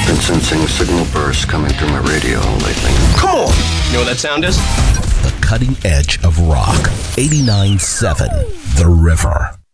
Been sensing signal bursts coming through my radio lately. Come on! You know what that sound is? The cutting edge of rock. 89.7 The River.